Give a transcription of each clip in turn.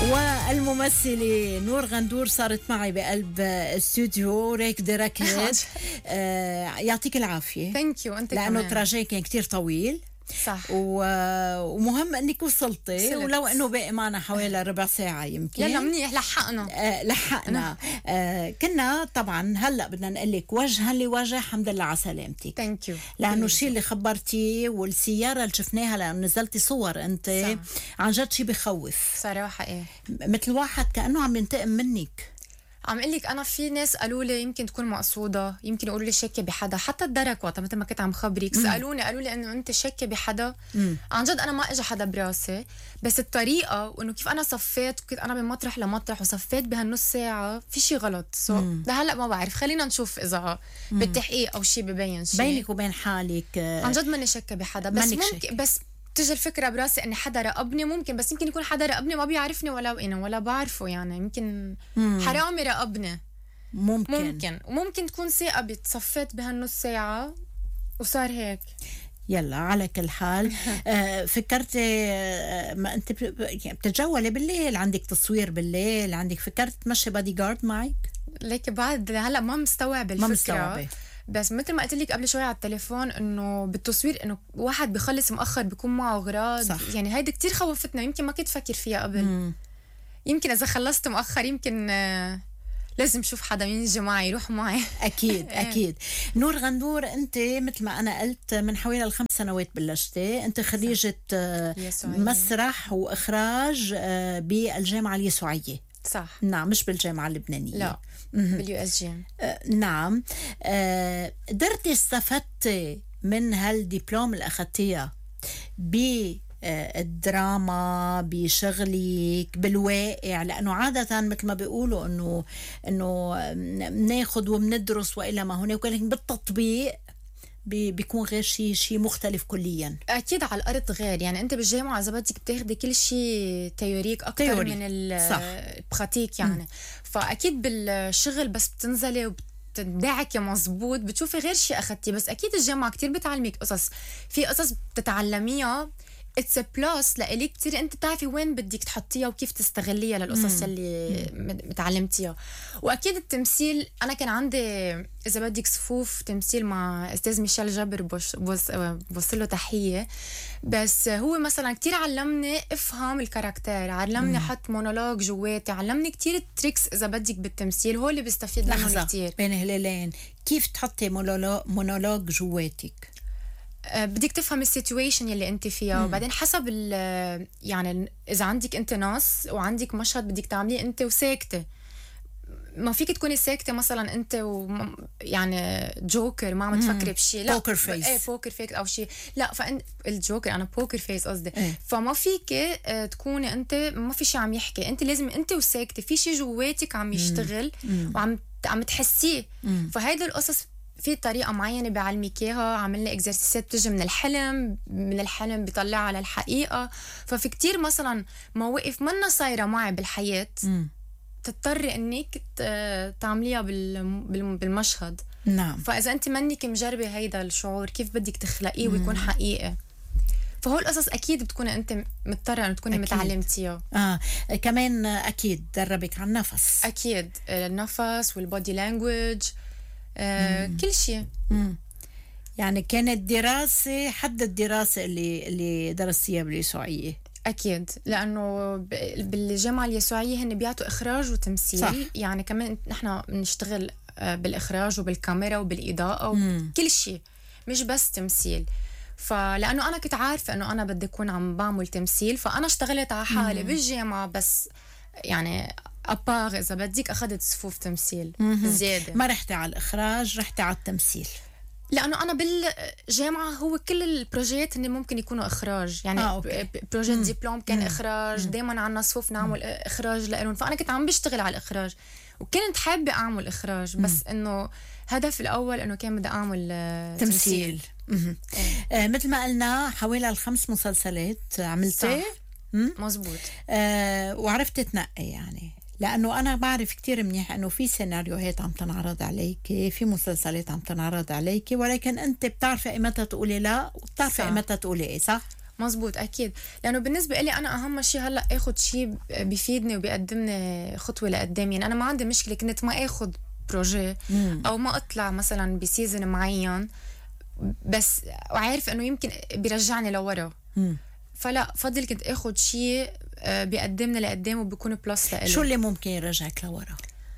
والممثلة نور غندور صارت معي بقلب استوديو ريك دركت. يعطيك العافية. ثانك يو. انت لأنه كمان. تراجي كان كتير طويل. صح. ومهم انك وصلتي، ولو انه باقي معنا حوالي ربع ساعة يمكن. يلا منيح لحقنا. لحقنا. كنا طبعا هلا بدنا نقول لك وجها لوجه حمد لله على سلامتك. ثانك يو. لانه الشيء اللي خبرتيه والسيارة اللي شفناها لانه نزلتي صور انت صح. عن جد شيء بخوف صراحة ايه، مثل واحد كأنه عم ينتقم منك. عم قلك انا في ناس قالوا لي يمكن تكون مقصوده، يمكن يقولوا لي شاكه بحدا، حتى الدرك وقتها مثل ما كنت عم خبرك سالوني قالوا لي انه انت شاكه بحدا. عن جد انا ما اجى حدا براسي، بس الطريقه وانه كيف انا صفيت وكنت انا من مطرح لمطرح وصفيت بهالنص ساعه في شيء غلط. لهلا ما بعرف، خلينا نشوف اذا بالتحقيق او شيء ببين شيء بينك وبين حالك. عن جد ماني شاكه بحدا، بس ممكن بس تجي الفكرة براسي اني حدا راقبني، ممكن بس يمكن يكون حدا راقبني ما بيعرفني ولا بعرفه، يعني يمكن حرامي راقبني. وممكن تكون ثقة صفيت بهالنص ساعة وصار هيك. يلا على كل حال فكرتي ما انت بتتجولي بالليل، عندك تصوير بالليل، عندك فكرت تمشي بادي جارد معك؟ ليك بعد هلا ما مستوعب الفكرة. ما مستوعبة. بس مثل ما قلت لك قبل شوي على التليفون انه بالتصوير انه واحد بخلص مؤخر بيكون معه اغراض. صح. يعني هيدي كتير خوفتنا، يمكن ما كنت فكر فيها قبل. يمكن اذا خلصت مؤخر يمكن لازم شوف حدا يجي معي يروح معي. اكيد اكيد. نور غندور انت مثل ما انا قلت من حوالي 5 سنوات بلشتي، انت خريجة مسرح واخراج بالجامعة اليسوعية. صح. نعم، مش بالجامعة اللبنانية. لا باليو اس جي. نعم. قدرتي استفدتي من هالدبلوم اللي أخذتيها بالدراما بشغلك بالواقع؟ لأنه عادة مثل ما بيقولوا إنه بناخد وبندرس وإلا ما هناك، ولكن بالتطبيق بيكون غير شيء مختلف كليا. اكيد على الارض غير، يعني انت بالجامعه اذا بدك بتاخدي كل شيء تيوريك اكثر من البراتيك يعني. فاكيد بالشغل بس بتنزلي وبتدعكي مزبوط بتشوفي غير شيء اخذتي. بس اكيد الجامعه كتير بتعلمك قصص، في قصص بتتعلميها اتس بلس لإلك كتير، انت بتعرفي وين بدك تحطيها وكيف تستغليها للقصص اللي متعلمتيها. واكيد التمثيل، انا كان عندي اذا بدك صفوف تمثيل مع استاذ ميشيل جابر، بوصل له تحيه. بس هو مثلا كتير علمني افهم الكاركتير، علمني احط مونولوج جواتي، علمني كتير تريكس اذا بدك بالتمثيل، هو اللي بيستفيد منه كتير. بين هلالين كيف تحطي مونولوج جواتك؟ بدك تفهم السيتويشن اللي انت فيها، وبعدين حسب يعني اذا عندك انت نص وعندك مشهد بدك تعمليه انت وساكته، ما فيك تكوني ساكته مثلا انت يعني جوكر ما عم تفكري بشيء. لا بوكر فيس. بوكر فيس او شيء. لا الجوكر انا بوكر فيس قصدي. فما فيك تكوني انت ما في شيء عم يحكي، انت لازم انت وساكته في شيء جواتك عم يشتغل وعم تحسيه. فهيدا القصص في طريقة معينة بعلمك إياها. عملنا إكزرسيسات بتجي من الحلم بيطلعها على الحقيقة. ففي كتير مثلا مواقف منا صايرة معي بالحياة تضطري إنك تعمليها بالمشهد. نعم. فإذا أنت منك مجربة هيدا الشعور كيف بدك تخلقيه ويكون حقيقي، فهو القصص أكيد بتكوني أنت مضطرة أن تكوني متعلمتيها. كمان أكيد دربك على النفس. أكيد النفس والبودي لانجويج. كل شيء. يعني كانت دراسة حد الدراسة اللي درستيها باليسوعية. أكيد، لأنه بالجامعة اليسوعية هن بيعطوا إخراج وتمثيل. صح. يعني كمان نحن بنشتغل بالإخراج وبالكاميرا وبالإضاءة وكل شيء، مش بس تمثيل. فلأنه أنا كنت عارفة أنه أنا بدي أكون عم بعمل تمثيل، فأنا اشتغلت على حالي بالجامعة، بس يعني أباغ إذا بدك أخذت صفوف تمثيل زيادة. ما رحتي على الإخراج، رحتي على التمثيل. لأنه أنا بالجامعة هو كل البروجيات هن ممكن يكونوا إخراج، يعني بروجيت دبلوم كان إخراج، دايما عنا صفوف نعمل إخراج لإلهم. فأنا كنت عم بشتغل على الإخراج وكنت حابة أعمل إخراج، بس إنه هدف الأول إنه كان بدي أعمل تمثيل. مثل ما قلنا حوالي 5 مسلسلات عملتي. مزبوط. وعرفت تنقي يعني، لأنه أنا بعرف كتير منيح أنه في سيناريوهات عم تنعرض عليك، في مسلسلات عم تنعرض عليك، ولكن أنت بتعرفي إمتى تقولي لا وبتعرفي إمتى تقولي إيه. صح؟ مزبوط أكيد، لأنه بالنسبة لي أنا أهم شيء هلأ أخذ شيء بيفيدني وبيقدمني خطوة لقدام. يعني أنا ما عندي مشكلة كنت ما أخذ بروجي أو ما أطلع مثلا بسيزن معين، بس وعارف إنه يمكن بيرجعني لورا، فلا فضل كنت أخذ شيء بيقدمني لقدام وبيكون بلس لإلي. شو اللي ممكن يرجعك لورا؟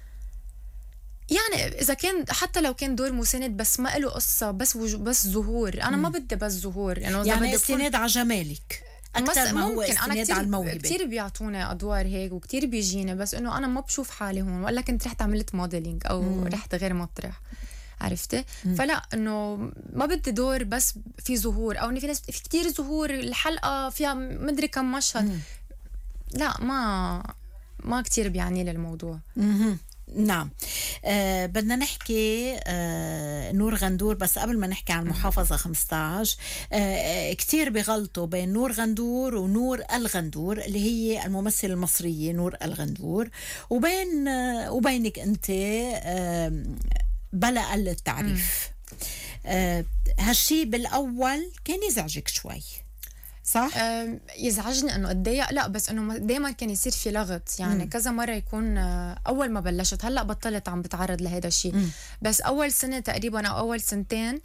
يعني إذا كان حتى لو كان دور مساند بس ما له قصة، بس ظهور. أنا ما بدي بس ظهور، يعني استناد على جمالك أكثر ما هو استناد على الموهبة. كتير بيعطوني أدوار هيك وكتير بيجيني، بس إنه أنا ما بشوف حالي هون، ولا كنت رحت عملت موديلينج أو رحت غير مطرح، عرفتي؟ فلا إنه ما بدي دور بس في ظهور، أو إن في ناس في كتير ظهور الحلقة فيها مدري كم مشهد. لا ما كتير بيعني لي الموضوع. نعم. بدنا نحكي نور غندور، بس قبل ما نحكي عن محافظة 15 كتير بغلطوا بين نور غندور ونور الغندور اللي هي الممثلة المصرية نور الغندور، وبينك أنت بلا قل التعريف. هالشي بالأول كان يزعجك شوي صح؟ يزعجني انه اتضايق، لا بس انه دايما كان يصير في لغط، يعني كذا مره يكون اول ما بلشت. هلا بطلت عم بتعرض لهذا الشيء، بس اول سنه تقريبا او اول سنتين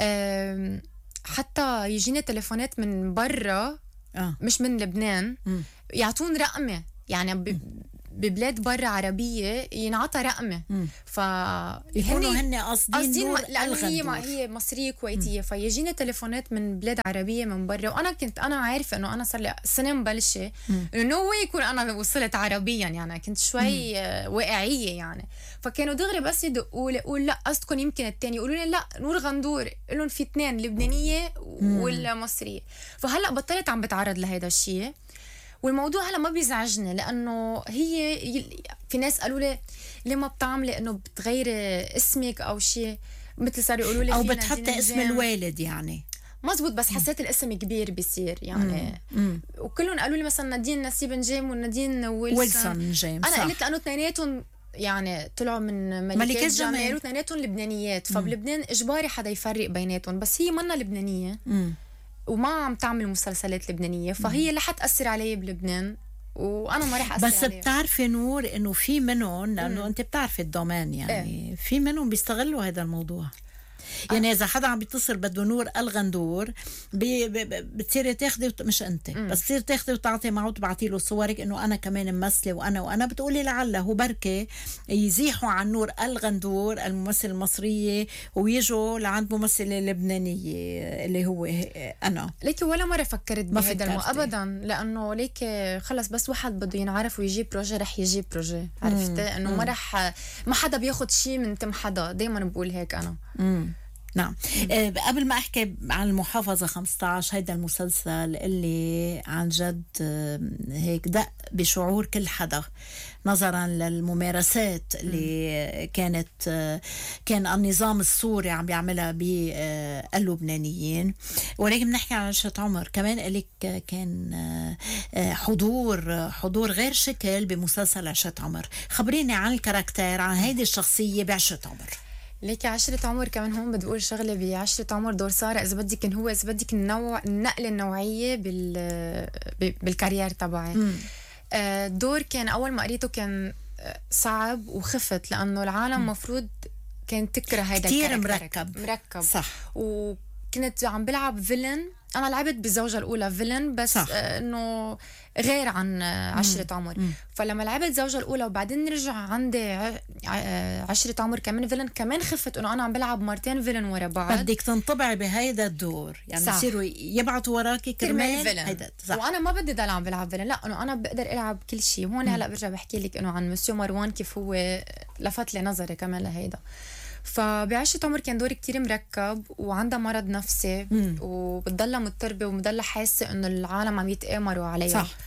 حتى يجيني تليفونات من برا مش من لبنان يعطون رقمي، يعني ببلاد برا عربية ينعطى رقمة، يكونوا هن قصدين لأنه هي مصرية كويتية، فيجينا تليفونات من بلاد عربية من برا، وأنا أنا عارفة إنه أنا صار لي سنة مبلشة إنه نو واي يكون أنا وصلت عربيا، يعني كنت شوي واقعية يعني. فكانوا دغري بس يدقوا لي يقول لا قصدكم يمكن التاني، يقولوا لي لا نور غندور، لهم في اثنين لبنانية ولا مصرية. فهلا بطلت عم بتعرض لهذا الشيء، والموضوع هلا ما بيزعجني، لانه هي في ناس قالوا لي ليه ما بتعملي انه بتغيري اسمك او شيء، مثل صاروا يقولوا لي او بتحطي اسم الوالد يعني. مزبوط، بس حسيت الاسم كبير بيصير يعني. وكلهم قالوا لي مثلا نادين نسيب نجيم ونادين ويلسون نجيم. انا قلت لانه اثنيناتهم يعني طلعوا من ملكات جمال واثنيناتهم لبنانيات، فبلبنان اجباري حدا يفرق بيناتهم، بس هي منا لبنانيه وما عم تعمل مسلسلات لبنانية، فهي لا حتأثر علي بلبنان وأنا ما رح أثر بس عليها. بتعرفي نور إنه في منهم، لأنه أنت بتعرفي الدومين يعني في منهم بيستغلوا هذا الموضوع. يعني إذا حدا عم بيتصل بده نور الغندور بتصيري تاخدي مش أنت بس بتصير تاخدي وتعطي معه وتبعتي له صورك إنه أنا كمان ممثلة وأنا بتقولي لعله بركة يزيحوا عن نور الغندور الممثلة المصرية ويجوا لعند ممثلة لبنانية اللي هو أنا. ليكي ولا مرة فكرت بهذا أبدا، لأنه ليكي خلص بس واحد بده ينعرف ويجيب بروجي رح يجيب بروجي، عرفت إنه ما حدا بياخد شيء من تم حدا، دايما بقول هيك أنا. نعم. قبل ما أحكي عن المحافظة 15 هيدا المسلسل اللي عن جد هيك دق بشعور كل حدا نظرا للممارسات اللي كان النظام السوري عم بيعملها باللبنانيين، ولكن بنحكي عن عشرة عمر كمان لك كان حضور غير شكل بمسلسل عشرة عمر. خبريني عن الكاركتير، عن هيدي الشخصية بعشرة عمر. ليك عشرة عمر كمان هون بدي اقول شغله بعشرة عمر، دور ساره اذا بدك هو اذا بدك النقله النوعيه بالكارير تبعي. الدور كان اول ما قريته كان صعب وخفت، لانه العالم مفروض كانت تكره هيدا كتير مركب صح. وكنت عم بلعب فيلن، انا لعبت بالزوجه الاولى فيلن بس انه غير عن عشرة عمر. فلما لعبت الزوجه الاولى وبعدين نرجع عندي عشرة عمر كمان فيلن، كمان خفت انه انا عم بلعب مرتين فيلن ورا بعض. بدك تنطبعي بهيدا الدور، يعني يصيروا يبعتوا وراكي كرمال هيدا. وانا ما بدي ضل عم بلعب فيلن، لا انه انا بقدر العب كل شيء. هون هلا برجع بحكي لك انه عن مسيو مروان كيف هو لفت لي نظري كمان لهيدا. فبعشرة عمر كان دوري كتير مركب وعندها مرض نفسي وبتضلها مضطربة ومضلها حاسة انه العالم عم يتآمروا عليها. صح.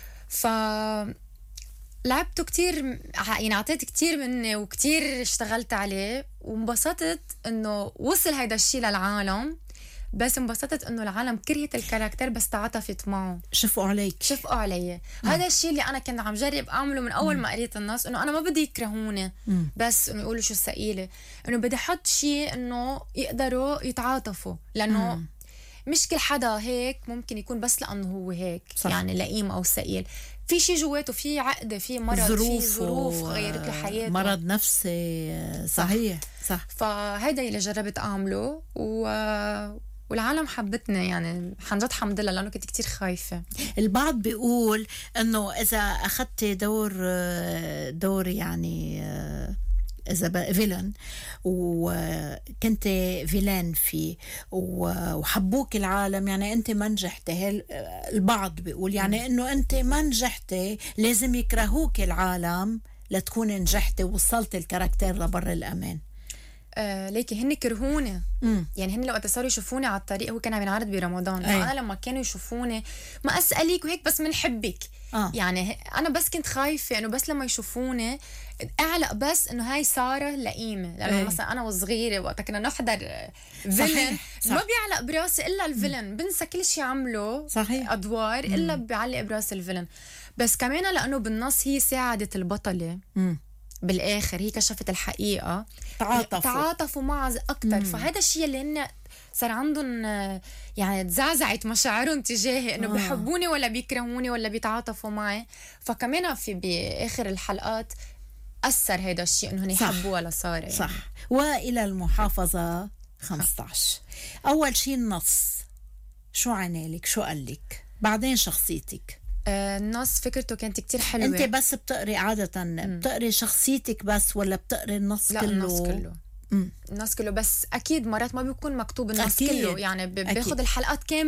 لعبته كتير، يعني عطيت كتير مني وكتير اشتغلت عليه وانبسطت انه وصل هيدا الشيء للعالم، بس انبسطت انه العالم كرهت الكاركتر بس تعاطفت معه، شفقوا علي. هذا الشيء اللي انا كنت عم جرب اعمله من اول ما قريت النص، انه انا ما بدي يكرهوني بس انه يقولوا شو الثقيله، انه بدي احط شيء انه يقدروا يتعاطفوا، لانه مش كل حدا هيك ممكن يكون بس لأنه هو هيك. صح. يعني لئيم أو ثقيل، في شيء جواته، في عقدة، في مرض، في ظروف غيرت له حياته، مرض نفسي. صحيح. صح. فهيدا اللي جربت أعمله والعالم حبتني يعني حنجد حمد لله، لأنه كنت كتير خايفة. البعض بيقول إنه إذا أخذت دور يعني إذا فيلن وكنت فيلان فيه وحبوك العالم، يعني أنت ما نجحتي. البعض بيقول يعني إنه أنت ما نجحتي، لازم يكرهوك العالم لتكون نجحتي ووصلت الكاركتير لبر الأمان. ليكي هن كرهوني. يعني هن لو صاروا يشوفوني على الطريق، هو كان عم ينعرض برمضان، فأنا لما كانوا يشوفوني ما أسألك وهيك بس منحبك. يعني أنا بس كنت خايفة إنه بس لما يشوفوني أعلق بس إنه هاي سارة لئيمة، لأنه مثلا أنا وصغيرة وقت كنا نحضر فيلن ما بيعلق براسي إلا الفيلن، بنسى كل شيء عمله. صحيح. أدوار إلا بيعلق براس الفيلن. بس كمان لأنه بالنص هي ساعدت البطلة بالآخر، هي كشفت الحقيقة، تعاطفوا معها أكتر. فهذا الشيء اللي هن صار عندهم يعني تزعزعت مشاعرهم تجاهي، إنه بيحبوني ولا بيكرهوني ولا بيتعاطفوا معي. فكمان في بآخر الحلقات أثر هذا الشيء إنه هن يحبوها لسارة. صح. وإلى المحافظة 15. أول شيء النص، شو عنالك، شو قالك؟ بعدين شخصيتك. النص فكرته كانت كتير حلوة. انت بس بتقري عادة بتقري شخصيتك بس ولا بتقري النص كله؟ لا، النص كله. النص كله، بس أكيد مرات ما بيكون مكتوب النص كله، يعني بياخد الحلقات كاملة.